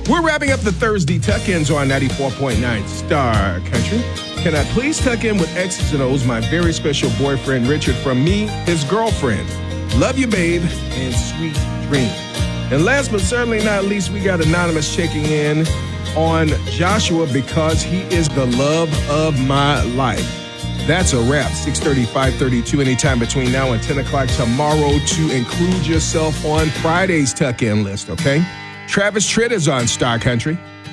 We're wrapping up the Thursday tuck-ins on 94.9 Star Country. Can I please tuck in with X's and O's, my very special boyfriend, Richard, from me, his girlfriend. Love you, babe, and sweet dreams. And last but certainly not least, we got Anonymous checking in on Joshua because he is the love of my life. That's a wrap. 6:30, 5:32, anytime between now and 10 o'clock tomorrow to include yourself on Friday's tuck-in list, okay? Travis Tritt is on Star Country.